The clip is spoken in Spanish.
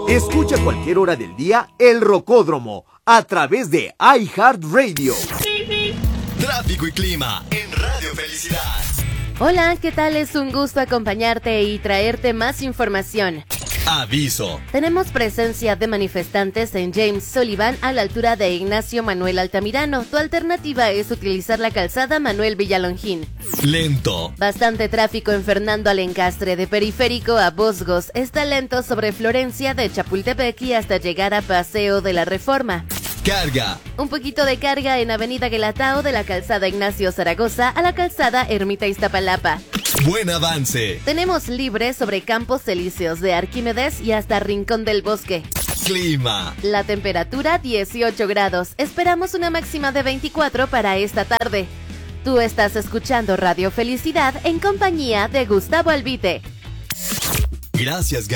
Escucha a cualquier hora del día El Rocódromo a través de iHeartRadio. Tráfico y clima en Radio Felicidad. Hola, ¿qué tal? Es un gusto acompañarte y traerte más información. Aviso. Tenemos presencia de manifestantes en James Sullivan a la altura de Ignacio Manuel Altamirano. Tu alternativa es utilizar la calzada Manuel Villalongín. Lento. Bastante tráfico en Fernando Alencastre, de Periférico a Bosgos. Está lento sobre Florencia de Chapultepec y hasta llegar a Paseo de la Reforma. Carga. Un poquito de carga en Avenida Guelatao de la calzada Ignacio Zaragoza a la calzada Ermita Iztapalapa. Buen avance. Tenemos libre sobre Campos Elíseos de Arquímedes y hasta Rincón del Bosque. Clima. La temperatura 18 grados. Esperamos una máxima de 24 para esta tarde. Tú estás escuchando Radio Felicidad en compañía de Gustavo Albite. Gracias,